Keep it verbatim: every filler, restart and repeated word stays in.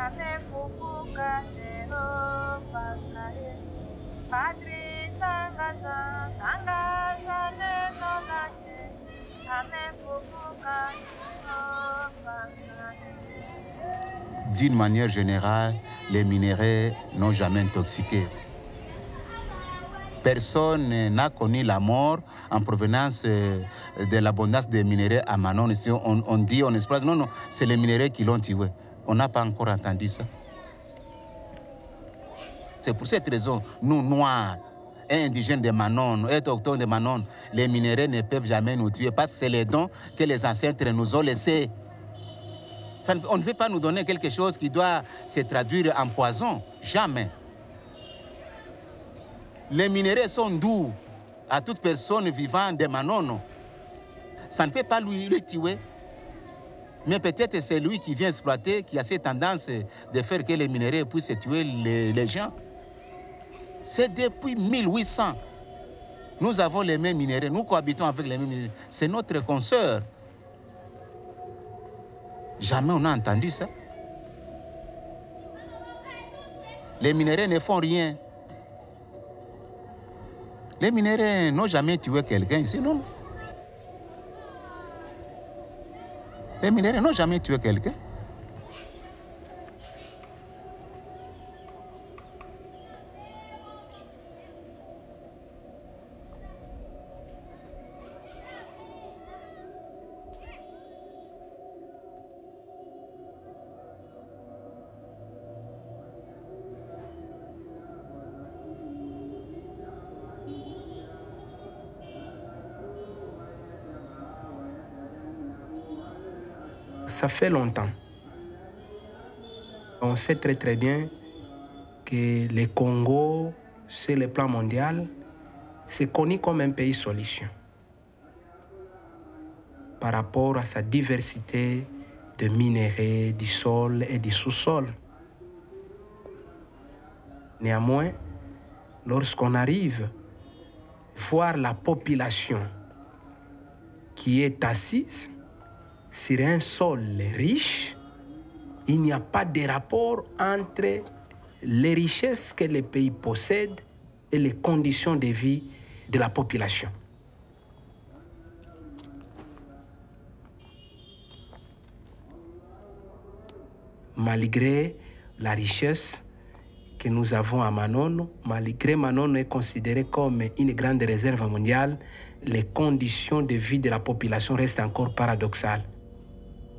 D'une manière générale, les minerais n'ont jamais intoxiqué. Personne n'a connu la mort en provenance de l'abondance des minerais à Manon. Ici, on, on dit, on exprime, non, non, c'est les minerais qui l'ont tué. On n'a pas encore entendu ça. C'est pour cette raison, nous, Noirs, et indigènes de Manon, et autochtones de Manon, les minerais ne peuvent jamais nous tuer parce que c'est les dons que les ancêtres nous ont laissés. Ça, on ne veut pas nous donner quelque chose qui doit se traduire en poison. Jamais. Les minerais sont doux à toute personne vivant de Manon. Ça ne peut pas lui, lui tuer. Mais peut-être c'est lui qui vient exploiter, qui a cette tendance de faire que les minerais puissent tuer les, les gens. C'est depuis mille huit cents. Nous avons les mêmes minerais, nous cohabitons avec les mêmes minerais. C'est notre consoeur. Jamais on n'a entendu ça. Les minerais ne font rien. Les minerais n'ont jamais tué quelqu'un ici, non. Les minerais n'ont jamais tué quelqu'un. Ça fait longtemps. On sait très très bien que le Congo, sur le plan mondial, c'est connu comme un pays solution par rapport à sa diversité de minéraux, du sol et du sous-sol. Néanmoins, lorsqu'on arrive à voir la population qui est assise sur un sol riche, il n'y a pas de rapport entre les richesses que le pays possède et les conditions de vie de la population. Malgré la richesse que nous avons à Manon, malgré Manon est considéré comme une grande réserve mondiale, les conditions de vie de la population restent encore paradoxales.